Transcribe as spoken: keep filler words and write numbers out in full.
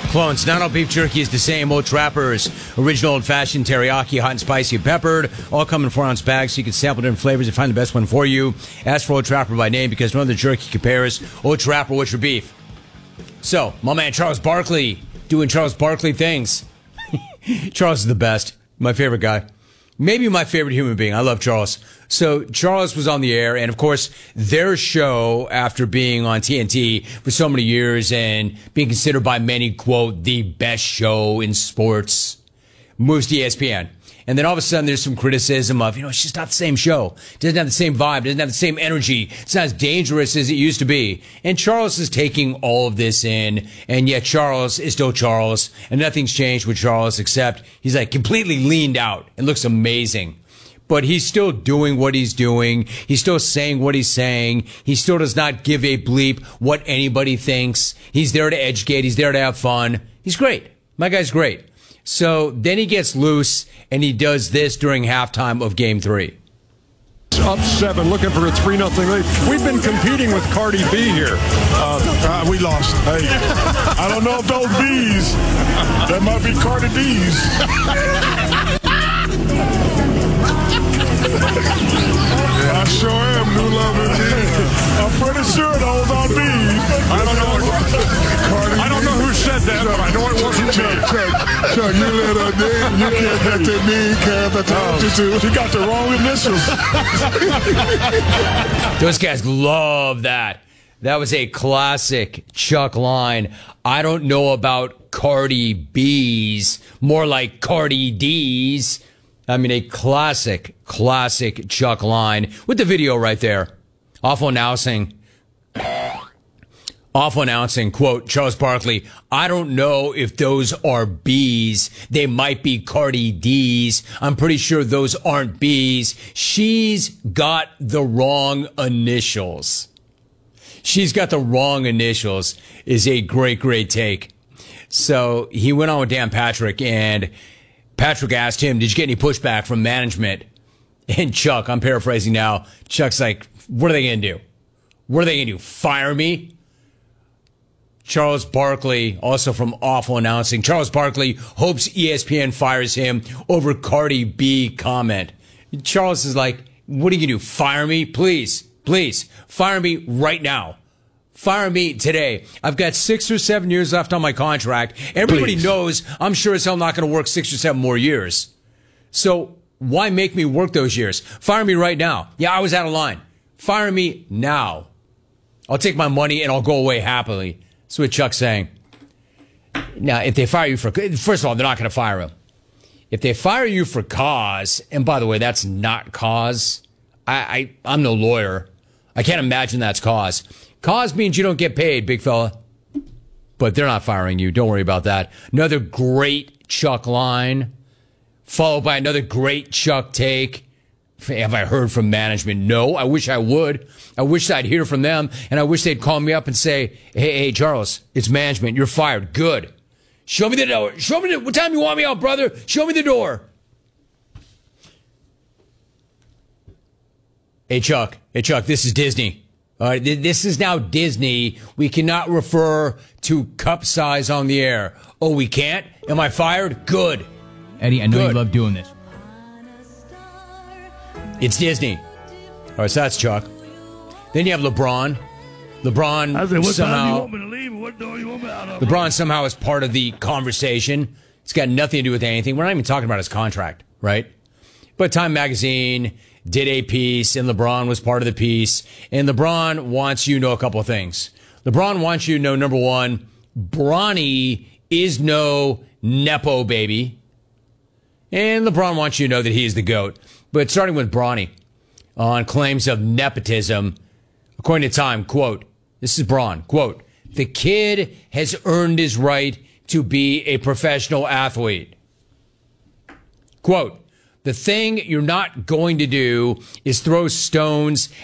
Clones, not all beef jerky is the same. Old Trapper's original old-fashioned teriyaki, hot and spicy and peppered, all come in four-ounce bags, so you can sample different flavors and find the best one for you. Ask for Old Trapper by name because no other jerky compares. Old Trapper, what's your beef? So, my man Charles Barkley doing Charles Barkley things. Charles is the best. My favorite guy. Maybe my favorite human being. I love Charles. So Charles was on the air, and of course, their show, after being on T N T for so many years and being considered by many, quote, the best show in sports, moves to E S P N. And then all of a sudden, there's some criticism of, you know, it's just not the same show. It doesn't have the same vibe. It doesn't have the same energy. It's not as dangerous as it used to be. And Charles is taking all of this in, and yet Charles is still Charles, and nothing's changed with Charles except he's like completely leaned out and looks amazing. But he's still doing what he's doing. He's still saying what he's saying. He still does not give a bleep what anybody thinks. He's there to educate. He's there to have fun. He's great. My guy's great. So then he gets loose, and he does this during halftime of game three. Up seven, looking for a three nothing lead. We've been competing with Cardi B here. Uh, uh, we lost. Hey, I don't know if those B's, that might be Cardi B's. I sure am, new love indeed. I'm pretty sure those are B's. I don't know. Cardi I don't know who said that, but I know it wasn't Chuck, me. Chuck, Chuck, you let her name. You can't let that name can't attach you to. She got the wrong initials. Those guys love that. That was a classic Chuck line. I don't know about Cardi B's, more like Cardi D's. I mean, a classic, classic Chuck line with the video right there. Awful announcing. Awful announcing, quote, Charles Barkley, I don't know if those are B's. They might be Cardi D's. I'm pretty sure those aren't B's. She's got the wrong initials. She's got the wrong initials is a great, great take. So he went on with Dan Patrick, and Patrick asked him, did you get any pushback from management? And Chuck, I'm paraphrasing now, Chuck's like, what are they going to do? What are they going to do? Fire me? Charles Barkley, also from Awful Announcing. Charles Barkley hopes E S P N fires him over Cardi B comment. Charles is like, what are you going to do? Fire me? Please, please, fire me right now. Fire me today. I've got six or seven years left on my contract. Everybody Please. knows I'm sure as hell not going to work six or seven more years. So why make me work those years? Fire me right now. Yeah, I was out of line. Fire me now. I'll take my money and I'll go away happily. That's what Chuck's saying. Now, if they fire you for, first of all, they're not going to fire him. If they fire you for cause, and by the way, that's not cause. I, I I'm no lawyer. I can't imagine that's cause. Cause means you don't get paid, big fella. But they're not firing you. Don't worry about that. Another great Chuck line, followed by another great Chuck take. Have I heard from management? No. I wish I would. I wish I'd hear from them, and I wish they'd call me up and say, hey, hey, Charles, it's management. You're fired. Good. Show me the door. Show me the, what time you want me out, brother? Show me the door. Hey, Chuck. Hey, Chuck, this is Disney. All right, this is now Disney. We cannot refer to cup size on the air. Oh, we can't? Am I fired? Good. Eddie, I know Good. you love doing this. It's Disney. All right, so that's Chuck. Then you have LeBron. LeBron I said, what somehow, time you want me to leave? What door you want me out of? LeBron somehow is part of the conversation. It's got nothing to do with anything. We're not even talking about his contract, right? But Time Magazine did a piece, and LeBron was part of the piece. And LeBron wants you to know a couple of things. LeBron wants you to know, number one, Bronny is no Nepo baby. And LeBron wants you to know that he is the GOAT. But starting with Bronny on claims of nepotism, according to Time, quote, this is Bron, quote, the kid has earned his right to be a professional athlete. Quote, the thing you're not going to do is throw stones